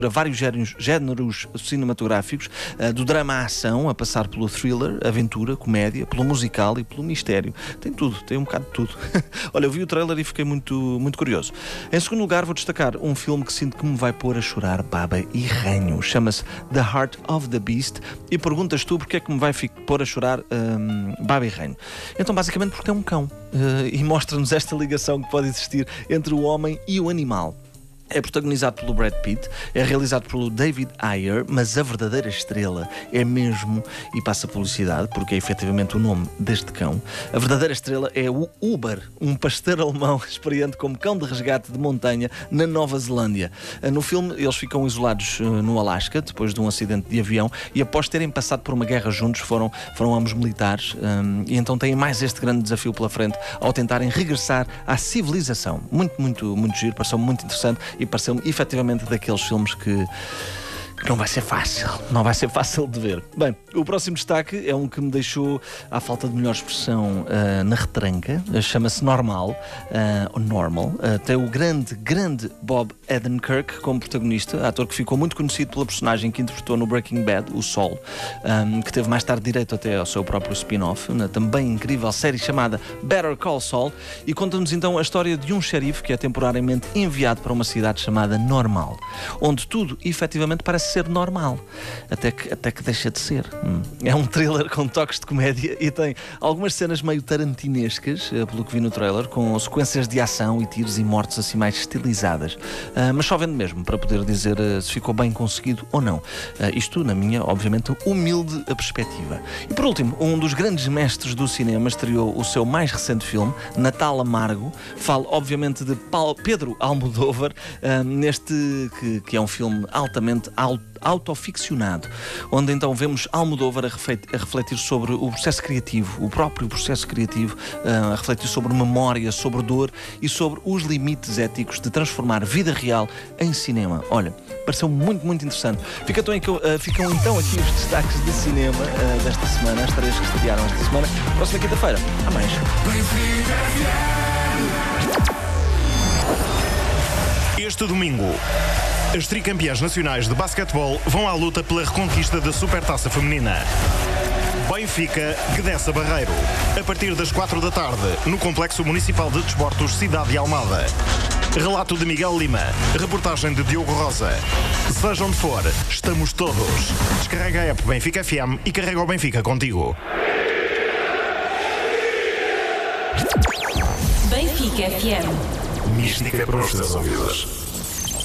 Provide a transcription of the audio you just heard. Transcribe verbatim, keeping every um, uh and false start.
vários géneros, géneros cinematográficos, uh, do drama à ação, a passar pelo thriller, aventura, comédia, pelo musical e pelo mistério. Tem tudo, tem um bocado de tudo. Olha, eu vi o trailer e fiquei muito, muito curioso. Em segundo lugar, vou destacar um filme que sinto que me vai pôr a chorar baba e ranho. Chama-se The Heart of the Beast e perguntas tu porque é que me vai pôr a chorar um, baba e ranho. Então, basicamente porque é um cão uh, e mostra-nos esta ligação que pode existir entre o homem e o animal. É protagonizado pelo Brad Pitt, é realizado pelo David Ayer, mas a verdadeira estrela é mesmo, e passa publicidade, porque é efetivamente o nome deste cão, a verdadeira estrela é o Uber, um pastor alemão experiente como cão de resgate de montanha na Nova Zelândia. No filme, eles ficam isolados no Alasca, depois de um acidente de avião, e após terem passado por uma guerra juntos, foram, foram ambos militares, um, e então têm mais este grande desafio pela frente ao tentarem regressar à civilização. Muito, muito, muito giro, pareceu muito interessante. E pareceu-me efetivamente daqueles filmes que não vai ser fácil, não vai ser fácil de ver. Bem, o próximo destaque é um que me deixou, à falta de melhor expressão, uh, na retranca. Uh, chama-se Normal, uh, ou Normal. Uh, tem o grande, grande Bob Odenkirk como protagonista, ator que ficou muito conhecido pela personagem que interpretou no Breaking Bad, o Sol, um, que teve mais tarde direito até ao seu próprio spin-off, na também incrível série chamada Better Call Saul, e conta-nos então a história de um xerife que é temporariamente enviado para uma cidade chamada Normal, onde tudo efetivamente parece ser normal, até que, até que deixa de ser. Hum. É um thriller com toques de comédia e tem algumas cenas meio tarantinescas, pelo que vi no trailer, com sequências de ação e tiros e mortes assim mais estilizadas. Uh, mas só vendo mesmo para poder dizer uh, se ficou bem conseguido ou não. Uh, isto na minha, obviamente, humilde perspectiva. E por último, um dos grandes mestres do cinema estreou o seu mais recente filme, Natal Amargo. Falo, obviamente, de Paulo, Pedro Almodóvar, uh, neste que, que é um filme altamente alto autoficcionado, onde então vemos Almodóvar a refletir, a refletir sobre o processo criativo, o próprio processo criativo, a refletir sobre memória, sobre dor e sobre os limites éticos de transformar vida real em cinema. Olha, pareceu muito, muito interessante. Ficam então, ficam então aqui os destaques de cinema uh, desta semana, as três que estrearam esta semana. Próxima quinta-feira, há mais. Este domingo, as tricampeãs nacionais de basquetebol vão à luta pela reconquista da Supertaça Feminina. Benfica, Gdessa Barreiro. A partir das quatro da tarde, no Complexo Municipal de Desportos Cidade de Almada. Relato de Miguel Lima. Reportagem de Diogo Rosa. Seja onde for, estamos todos. Descarrega a app Benfica F M e carrega o Benfica contigo. Benfica F M. Mística para os teus ouvidos.